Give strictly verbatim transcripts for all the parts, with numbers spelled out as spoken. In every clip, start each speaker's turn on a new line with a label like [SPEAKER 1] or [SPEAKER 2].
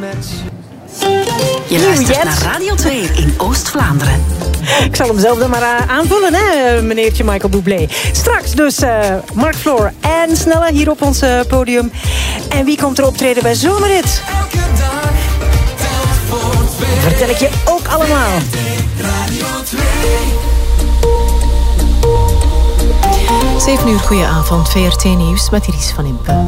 [SPEAKER 1] Je luistert naar Radio twee in Oost-Vlaanderen.
[SPEAKER 2] Ik zal hem zelf dan maar uh, aanvullen, hè, meneertje Michael Bublé. Straks dus uh, Mark Floor en Snelle hier op ons uh, podium. En wie komt er optreden bij Zomerrit? Vertel ik je ook allemaal.
[SPEAKER 3] zeven uur, goedenavond, V R T Nieuws met Iris van Impe.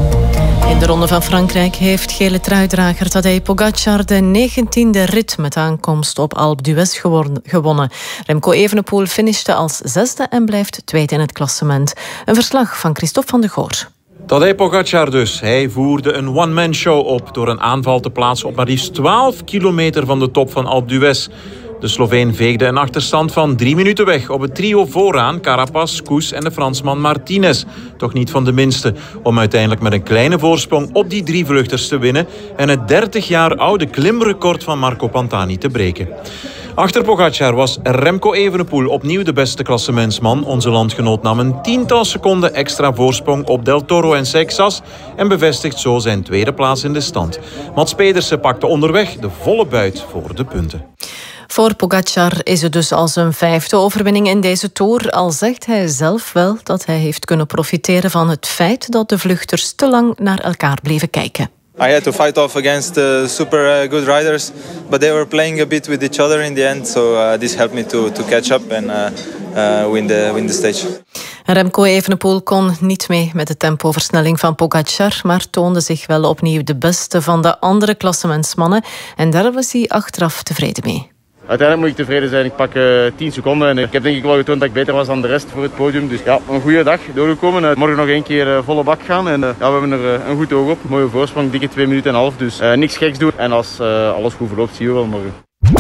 [SPEAKER 3] In de Ronde van Frankrijk heeft gele truidrager Tadej Pogacar de negentiende rit met aankomst op Alpe d'Huez gewonnen. Remco Evenepoel finishte als zesde en blijft tweede in het klassement. Een verslag van Christophe van de Goor.
[SPEAKER 4] Tadej Pogacar dus. Hij voerde een one-man-show op door een aanval te plaatsen op maar liefst twaalf kilometer van de top van Alpe d'Huez. De Sloveen veegde een achterstand van drie minuten weg op het trio vooraan, Carapaz, Koes en de Fransman Martinez. Toch niet van de minste, om uiteindelijk met een kleine voorsprong op die drie vluchters te winnen en het dertig jaar oude klimrecord van Marco Pantani te breken. Achter Pogacar was Remco Evenepoel opnieuw de beste klassementsman. Onze landgenoot nam een tiental seconden extra voorsprong op Del Toro en Seixas en bevestigt zo zijn tweede plaats in de stand. Mats Pedersen pakte onderweg de volle buit voor de punten.
[SPEAKER 3] Voor Pogacar is het dus al zijn vijfde overwinning in deze Tour, al zegt hij zelf wel dat hij heeft kunnen profiteren van het feit dat de vluchters te lang naar elkaar bleven kijken.
[SPEAKER 5] I had to fight off against uh, super uh, good riders, but they were playing a bit with each other in the end, so uh, this helped me to, to catch up and uh, uh, win, the, win the stage.
[SPEAKER 3] Remco Evenepoel kon niet mee met de tempoversnelling van Pogacar, maar toonde zich wel opnieuw de beste van de andere klassementsmannen en daar was hij achteraf tevreden mee.
[SPEAKER 6] Uiteindelijk moet ik tevreden zijn. Ik pak uh, tien seconden en ik heb denk ik wel getoond dat ik beter was dan de rest voor het podium. Dus ja, een goede dag doorgekomen. Uh, morgen nog één keer uh, volle bak gaan en uh, ja, we hebben er uh, een goed oog op. Mooie voorsprong, dikke twee minuten en een half. Dus uh, niks geks doen. En als uh, alles goed verloopt, zien we wel morgen.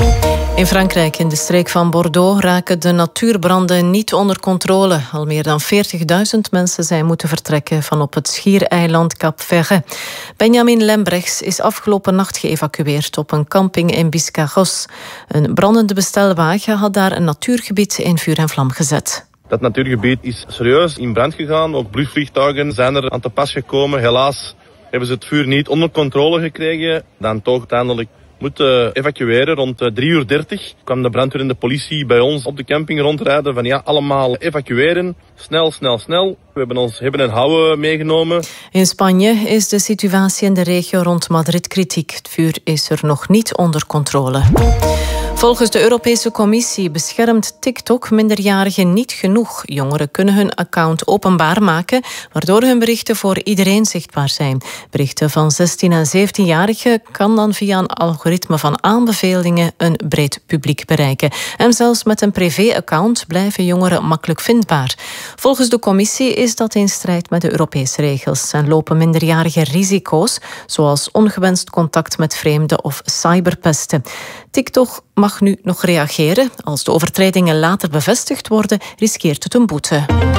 [SPEAKER 3] In Frankrijk, in de streek van Bordeaux, raken de natuurbranden niet onder controle. Al meer dan veertigduizend mensen zijn moeten vertrekken van op het schiereiland Cap Ferret. Benjamin Lembrechts is afgelopen nacht geëvacueerd op een camping in Biscarrosse. Een brandende bestelwagen had daar een natuurgebied in vuur en vlam gezet.
[SPEAKER 7] Dat natuurgebied is serieus in brand gegaan. Ook blusvliegtuigen zijn er aan te pas gekomen. Helaas hebben ze het vuur niet onder controle gekregen. Dan toch uiteindelijk moeten evacueren. Rond drie uur dertig kwam de brandweer en de politie bij ons op de camping rondrijden. Van ja, allemaal evacueren. Snel, snel, snel. We hebben ons hebben en houden meegenomen.
[SPEAKER 3] In Spanje is de situatie in de regio rond Madrid kritiek. Het vuur is er nog niet onder controle. Volgens de Europese Commissie beschermt TikTok minderjarigen niet genoeg. Jongeren kunnen hun account openbaar maken, waardoor hun berichten voor iedereen zichtbaar zijn. Berichten van zestien- en zeventienjarigen kan dan via een algoritme van aanbevelingen een breed publiek bereiken. En zelfs met een privé-account blijven jongeren makkelijk vindbaar. Volgens de Commissie is dat in strijd met de Europese regels en lopen minderjarigen risico's, zoals ongewenst contact met vreemden of cyberpesten. TikTok mag nu nog reageren. Als de overtredingen later bevestigd worden, riskeert het een boete.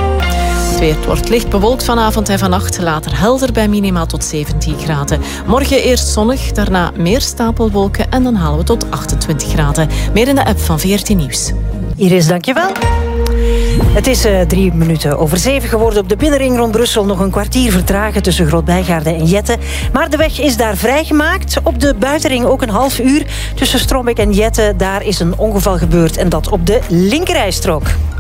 [SPEAKER 3] Het weer wordt licht bewolkt vanavond en vannacht. Later helder bij minima tot zeventien graden. Morgen eerst zonnig, daarna meer stapelwolken en dan halen we tot achtentwintig graden. Meer in de app van V R T Nieuws.
[SPEAKER 2] Iris, dankjewel. Het is uh, drie minuten over zeven geworden op de binnenring rond Brussel. Nog een kwartier vertragen tussen Groot-Bijgaarde en Jette. Maar de weg is daar vrijgemaakt. Op de buitenring ook een half uur. Tussen Strombeek en Jette, daar is een ongeval gebeurd. En dat op de linkerrijstrook.